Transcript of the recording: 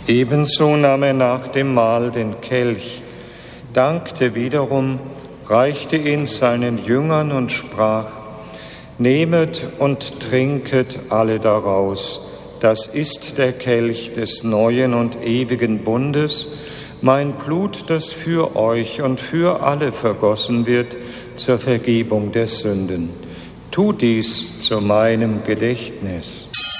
Ebenso nahm er nach dem Mahl den Kelch, dankte wiederum, reichte ihn seinen Jüngern und sprach: Nehmet und trinket alle daraus. Das ist der Kelch des neuen und ewigen Bundes, mein Blut, das für euch und für alle vergossen wird zur Vergebung der Sünden. Tut dies zu meinem Gedächtnis.